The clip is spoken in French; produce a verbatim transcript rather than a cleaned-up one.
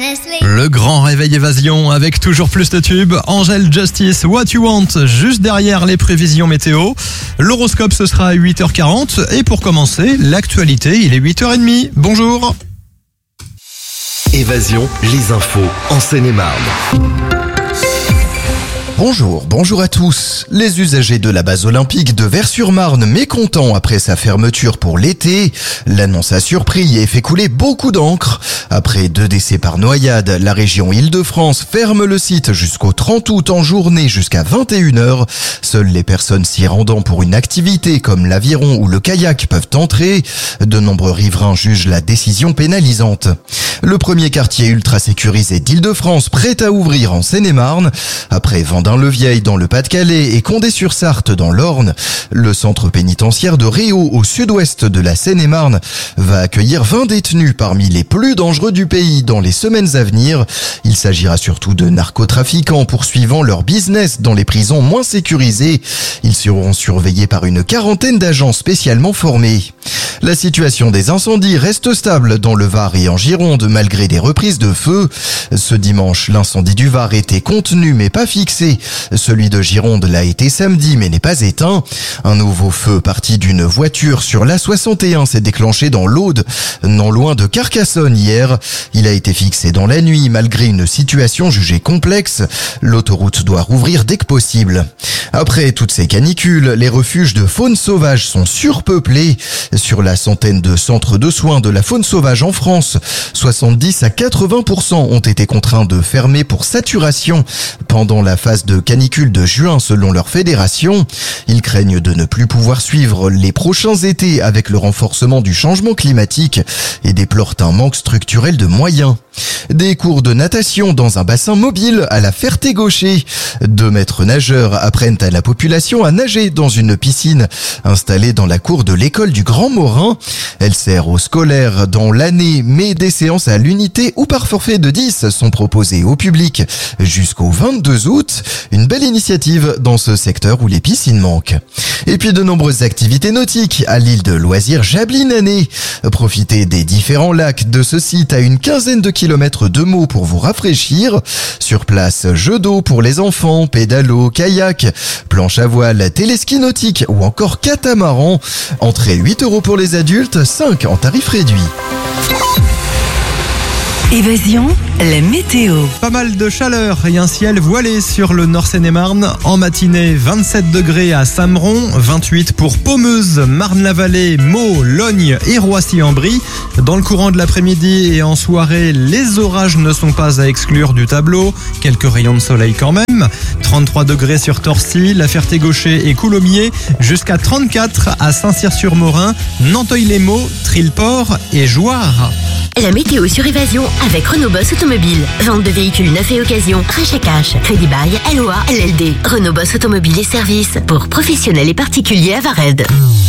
honestly. Le grand réveil évasion avec toujours plus de tubes. Angel Justice, What You Want, juste derrière les prévisions météo. L'horoscope, ce sera à huit heures quarante. Et pour commencer, l'actualité, il est huit heures trente. Bonjour. Évasion, les infos en Seine-et-Marne. Bonjour, bonjour à tous. Les usagers de la base olympique de Vers-sur-Marne mécontents après sa fermeture pour l'été. L'annonce a surpris et fait couler beaucoup d'encre. Après deux décès par noyade, la région Île-de-France ferme le site jusqu'au trente août en journée jusqu'à vingt et une heures. Seules les personnes s'y rendant pour une activité comme l'aviron ou le kayak peuvent entrer. De nombreux riverains jugent la décision pénalisante. Le premier quartier ultra sécurisé d'Île-de-France prêt à ouvrir en Seine-et-Marne. Après Vendin-le-Vieil dans le Pas-de-Calais et Condé-sur-Sarthe dans l'Orne, le centre pénitentiaire de Réau au sud-ouest de la Seine-et-Marne va accueillir vingt détenus parmi les plus dangereux du pays dans les semaines à venir. Il s'agira surtout de narcotrafiquants poursuivant leur business dans les prisons moins sécurisées. Ils seront surveillés par une quarantaine d'agents spécialement formés. La situation des incendies reste stable dans le Var et en Gironde malgré des reprises de feu. Ce dimanche, l'incendie du Var était contenu mais pas fixé. Celui de Gironde l'a été samedi mais n'est pas éteint. Un nouveau feu parti d'une voiture sur l'A soixante et un s'est déclenché dans l'Aude, non loin de Carcassonne hier. Il a été fixé dans la nuit malgré une situation jugée complexe. L'autoroute doit rouvrir dès que possible. Après toutes ces canicules, les refuges de faune sauvage sont surpeuplés. Sur la centaine de centres de soins de la faune sauvage en France, soixante-dix à quatre-vingts pour cent ont été contraints de fermer pour saturation pendant la phase de canicule de juin selon leur fédération. Ils craignent de ne plus pouvoir suivre les prochains étés avec le renforcement du changement climatique et déplorent un manque structurel de moyens. Des cours de natation dans un bassin mobile à la Ferté-Gaucher. Deux maîtres nageurs apprennent à la population à nager dans une piscine installée dans la cour de l'école du Grand Morin. Elle sert aux scolaires dans l'année, mais des séances à l'unité ou par forfait de dix sont proposées au public jusqu'au vingt-deux août. Une belle initiative dans ce secteur où les piscines manquent. Et puis de nombreuses activités nautiques à l'île de loisirs Jablinanais. Profitez des différents lacs de ce site à une quinzaine de kilomètres de Meaux pour vous rafraîchir. Sur place, jeux d'eau pour les enfants, pédalo, kayak, planche à voile, téléski nautique ou encore catamaran. Entrée huit euros pour les adultes, cinq en tarif réduit. Évasion, la météo. Pas mal de chaleur et un ciel voilé sur le Nord Seine-et-Marne. En matinée, vingt-sept degrés à Sameron, vingt-huit pour Pommeuse, Marne-la-Vallée, Meaux, Logne et Roissy-en-Brie. Dans le courant de l'après-midi et en soirée, les orages ne sont pas à exclure du tableau. Quelques rayons de soleil quand même. trente-trois degrés sur Torcy, la Ferté-Gaucher et Coulommiers. Jusqu'à trente-quatre à Saint-Cyr-sur-Morin, Nanteuil-les-Maux, Trilleport et Jouarre. La météo sur Évasion avec Renault Boss Automobile. Vente de véhicules neufs et occasion, rachat cash, crédit bail, L O A, L L D. Renault Boss Automobile et services pour professionnels et particuliers à Vared.